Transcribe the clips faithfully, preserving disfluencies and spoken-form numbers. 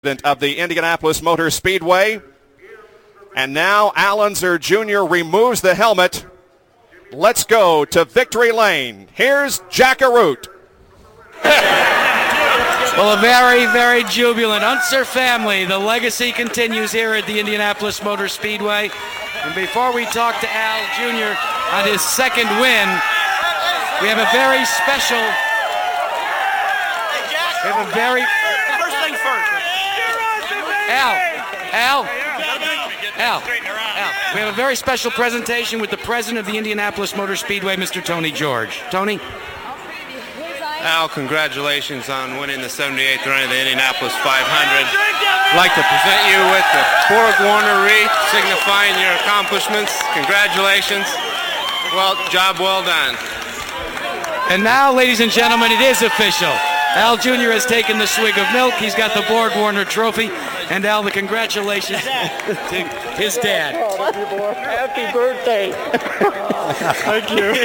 of the Indianapolis Motor Speedway. And now Al Unser Junior removes the helmet. Let's go to victory lane. Here's Jack Arute. Well, a very, very jubilant Unser family. The legacy continues here at the Indianapolis Motor Speedway. And before we talk to Al Junior on his second win, we have a very special... We have a very... First things first. Al, Al, Al, Al. We have a very special presentation with the president of the Indianapolis Motor Speedway, Mister Tony George. Tony? Al, congratulations on winning the seventy-eighth run of the Indianapolis five hundred. I'd like to present you with the Borg Warner wreath signifying your accomplishments. Congratulations. Well, job well done. And now, ladies and gentlemen, it is official. Al Junior has taken the swig of milk. He's got the Borg Warner trophy. And Al, the congratulations to his dad. Happy birthday. Thank you.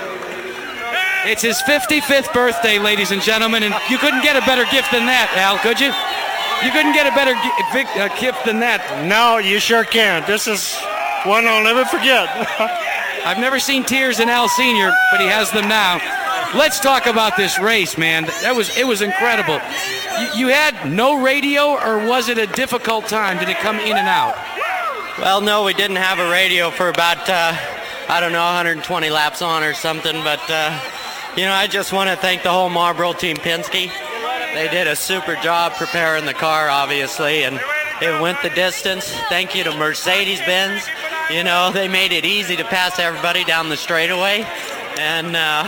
It's his fifty-fifth birthday, ladies and gentlemen, and you couldn't get a better gift than that, Al, could you? You couldn't get a better gi- uh, gift than that. No, you sure can. This is one I'll never forget. I've never seen tears in Al Senior, but he has them now. Let's talk about this race, man. That was it was incredible. You, you had no radio, or was it a difficult time? Did it come in and out? Well, no, we didn't have a radio for about, uh, I don't know, one hundred twenty laps on or something, but... Uh, You know, I just want to thank the whole Marlboro Team Penske. They did a super job preparing the car, obviously, and it went the distance. Thank you to Mercedes-Benz. You know, they made it easy to pass everybody down the straightaway. And, uh,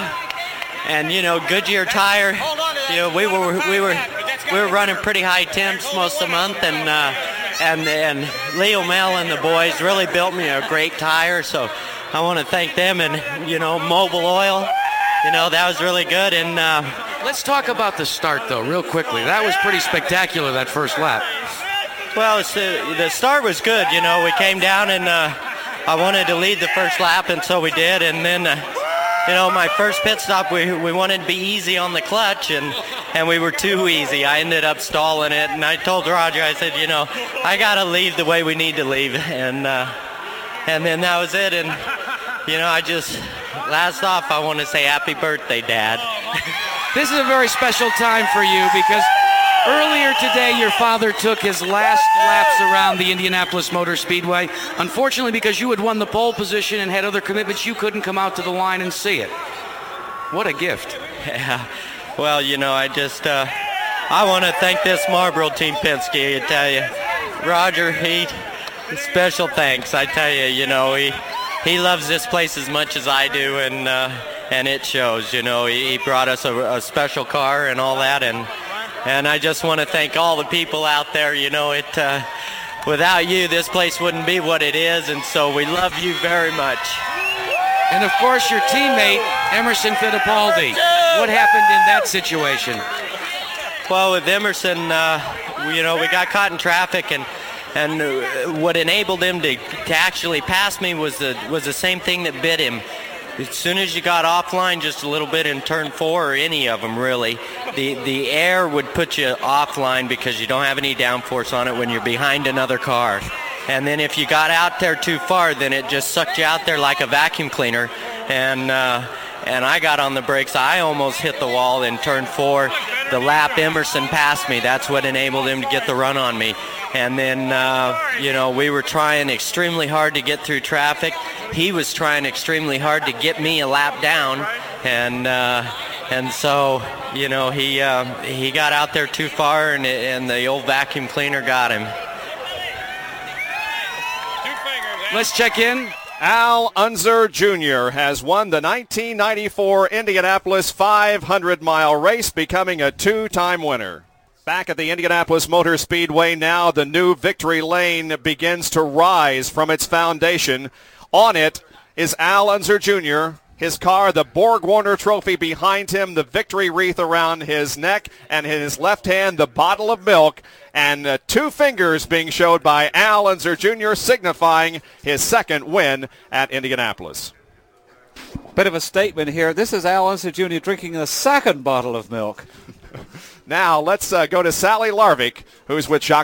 and you know, Goodyear Tire, you know, we were we were we were running pretty high temps most of the month, and uh, and and Leo Mel and the boys really built me a great tire. So I want to thank them, and you know, Mobil Oil. You know, that was really good. And uh, let's talk about the start, though, real quickly. That was pretty spectacular, that first lap. Well, it's, uh, the start was good. You know, we came down, and uh, I wanted to lead the first lap, and so we did. And then, uh, you know, my first pit stop, we we wanted to be easy on the clutch, and, and we were too easy. I ended up stalling it, and I told Roger, I said, you know, I got to leave the way we need to leave. And, uh, and then that was it. And, you know, I just... Last off, I want to say happy birthday, Dad. This is a very special time for you because earlier today your father took his last laps around the Indianapolis Motor Speedway. Unfortunately, because you had won the pole position and had other commitments, you couldn't come out to the line and see it. What a gift. Yeah. Well, you know, I just, uh, I want to thank this Marlboro Team Penske, I tell you. Roger, he, special thanks, I tell you, you know, he... He loves this place as much as I do, and uh, and it shows. You know, he, he brought us a, a special car and all that, and and I just want to thank all the people out there. You know, it uh, without you, this place wouldn't be what it is, and so we love you very much. And of course, your teammate Emerson Fittipaldi. What happened in that situation? Well, with Emerson, uh, you know, we got caught in traffic, and. And what enabled him to, to actually pass me was the was the same thing that bit him. As soon as you got offline just a little bit in turn four, or any of them really, the, the air would put you offline because you don't have any downforce on it when you're behind another car. And then if you got out there too far, then it just sucked you out there like a vacuum cleaner. And uh, and I got on the brakes. I almost hit the wall in turn four. The lap Emerson passed me. That's what enabled him to get the run on me. And then, uh, you know, we were trying extremely hard to get through traffic. He was trying extremely hard to get me a lap down. And uh, and so, you know, he uh, he got out there too far, and, and the old vacuum cleaner got him. Let's check in. Al Unser Junior has won the nineteen ninety-four Indianapolis five hundred mile race, becoming a two-time winner. Back at the Indianapolis Motor Speedway now, the new victory lane begins to rise from its foundation. On it is Al Unser Junior, his car, the Borg Warner trophy behind him, the victory wreath around his neck, and in his left hand, the bottle of milk, and uh, two fingers being showed by Al Unser Junior, signifying his second win at Indianapolis. Bit of a statement here. This is Al Unser Junior drinking the second bottle of milk. Now let's uh, go to Sally Larvik, who's with Jock